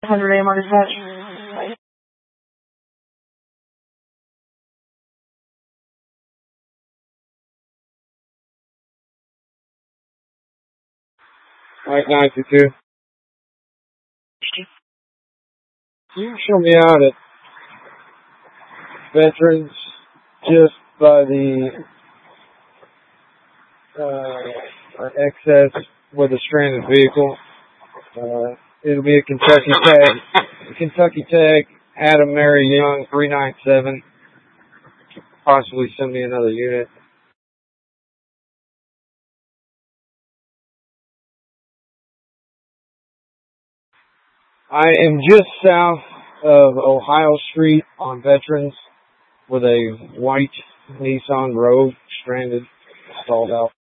100 AM on dispatch. Alright, 92. Can you show me out at Veterans just by the excess with a stranded vehicle? It'll be a Kentucky tag, Adam Mary Young, 397. Possibly send me another unit. I am just south of Ohio Street on Veterans with a white Nissan Rogue stranded, stalled out.